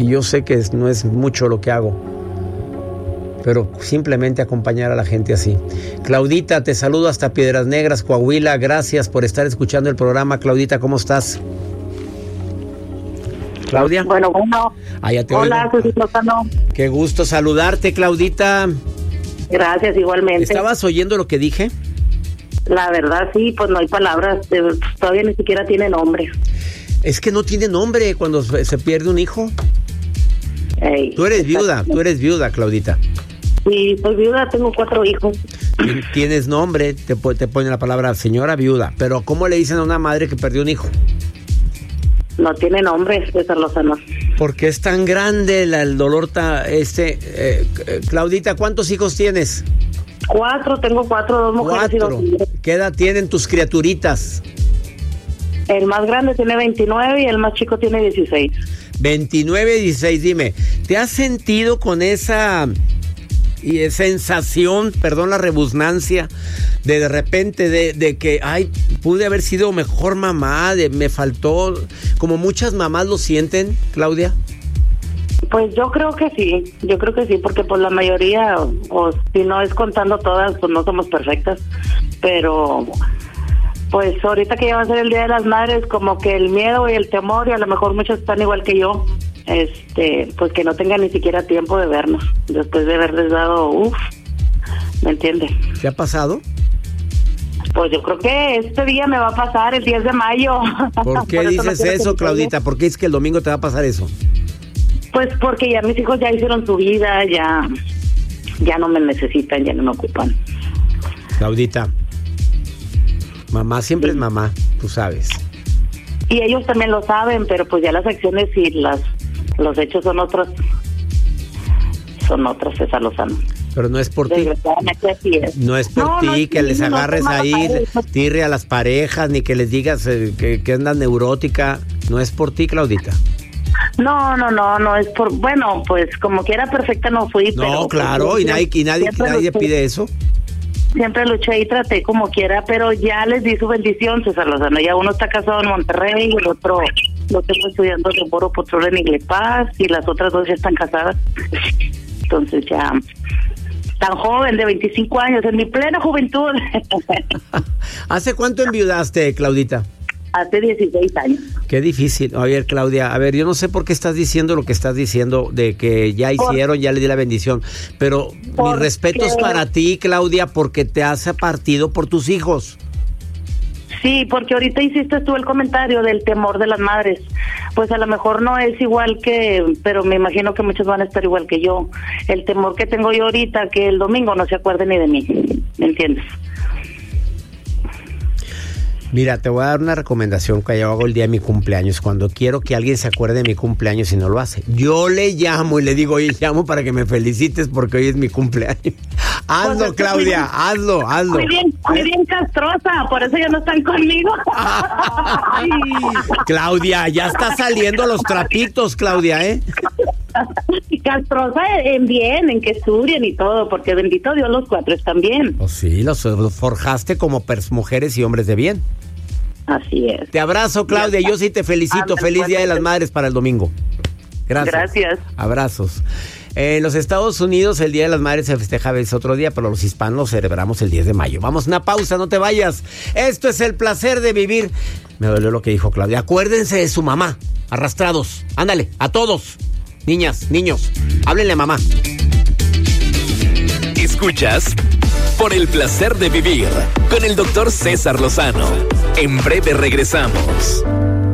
Y yo sé que no es mucho lo que hago, pero simplemente acompañar a la gente así. Claudita, te saludo hasta Piedras Negras, Coahuila. Gracias por estar escuchando el programa. Claudita, ¿cómo estás? Claudia. Bueno. Ya te Hola, oigo. Ceci Lozano. Qué gusto saludarte, Claudita. Gracias, igualmente. ¿Estabas oyendo lo que dije? La verdad, sí, pues no hay palabras. Todavía ni siquiera tiene nombre. Es que no tiene nombre cuando se pierde un hijo. Ey, Tú eres viuda, Claudita. Sí, soy viuda, tengo 4 hijos. Tienes nombre, te pone la palabra señora viuda. Pero ¿cómo le dicen a una madre que perdió un hijo? No tiene nombre, César Lozano. Porque es tan grande el dolor. Claudita, ¿cuántos hijos tienes? 4, tengo 4, 2 mujeres y 2 hombres. ¿Qué edad tienen tus criaturitas? El más grande tiene 29 y el más chico tiene 16. 29 y 16, dime, ¿te has sentido con esa sensación, perdón la rebusnancia, de repente de que, ay, pude haber sido mejor mamá, me faltó, como muchas mamás lo sienten, Claudia? Pues yo creo que sí, porque pues la mayoría, o si no es contando todas, pues no somos perfectas, pero pues ahorita que ya va a ser el Día de las Madres, como que el miedo y el temor, y a lo mejor muchos están igual que yo, pues que no tengan ni siquiera tiempo de vernos, después de haberles dado, ¿me entiende? ¿Te ha pasado? Pues yo creo que este día me va a pasar, el 10 de mayo. ¿Por qué dices eso, Claudita? ¿Por qué es que el domingo te va a pasar eso? Pues porque ya mis hijos ya hicieron su vida, ya no me necesitan, ya no me ocupan. Claudita, mamá siempre es mamá, tú sabes. Y ellos también lo saben, pero pues ya las acciones y los hechos son otros, César Lozano. Pero no es por ti. No es por ti que les agarres ahí, tirre a las parejas, ni que les digas que andan neurótica. No es por ti, Claudita. No es por... Bueno, pues como quiera perfecta no fui, no, pero... claro, pues, y nadie pide eso. Siempre luché y traté como quiera, pero ya les di su bendición, César Lozano. Ya uno está casado en Monterrey y el otro lo tengo estudiando en Boro Potrol en Iglepaz, y las otras 2 ya están casadas. Entonces ya... Tan joven, de 25 años, en mi plena juventud. ¿Hace cuánto enviudaste, Claudita? Hace 16 años. Qué difícil. A ver, Claudia, yo no sé por qué estás diciendo lo que estás diciendo, de que ya hicieron, ya le di la bendición, pero mi respeto es para ti, Claudia, porque te has partido por tus hijos. Sí, porque ahorita hiciste tú el comentario del temor de las madres. Pues a lo mejor no es igual pero me imagino que muchos van a estar igual que yo. El temor que tengo yo ahorita, que el domingo no se acuerde ni de mí, ¿me entiendes? Mira, te voy a dar una recomendación que yo hago el día de mi cumpleaños. Cuando quiero que alguien se acuerde de mi cumpleaños y no lo hace, yo le llamo y le digo, oye, llamo para que me felicites porque hoy es mi cumpleaños. Hazlo, pues, Claudia, hazlo. Muy bien castrosa, por eso ya no están conmigo. Ay, Claudia, ya está saliendo los trapitos, Claudia, ¿eh? Castrosa en bien, en que estudien y todo, porque bendito Dios, los 4 están bien. Oh, sí, los forjaste como mujeres y hombres de bien. Así es. Te abrazo, Claudia, yo sí te felicito. Feliz Día de las Madres para el domingo. Gracias. Abrazos. En los Estados Unidos el Día de las Madres se festeja a veces otro día, pero los hispanos celebramos el 10 de mayo. Vamos a una pausa, no te vayas. Esto es El Placer de Vivir. Me dolió lo que dijo Claudia. Acuérdense de su mamá, arrastrados. Ándale, a todos. Niñas, niños, háblenle a mamá. Escuchas Por el Placer de Vivir con el doctor César Lozano. En breve regresamos.